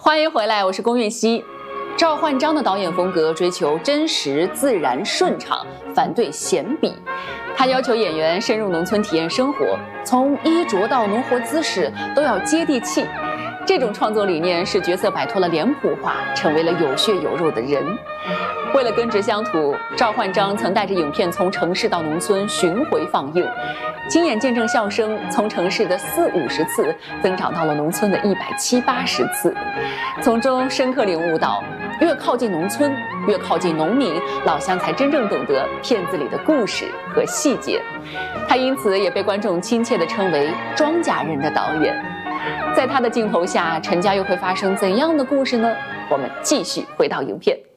欢迎回来，我是龚月熙。赵焕章的导演风格追求真实、自然、顺畅，反对闲笔。他要求演员深入农村体验生活，从衣着到农活姿势都要接地气。这种创作理念使角色摆脱了脸谱化，成为了有血有肉的人。为了根植乡土，赵焕章曾带着影片从城市到农村巡回放映，亲眼见证笑声从城市的40-50次增长到了农村的170-80次，从中深刻领悟到，越靠近农村，越靠近农民，老乡才真正懂得片子里的故事和细节。他因此也被观众亲切地称为庄稼人的导演。在他的镜头下，陈家又会发生怎样的故事呢？我们继续回到影片。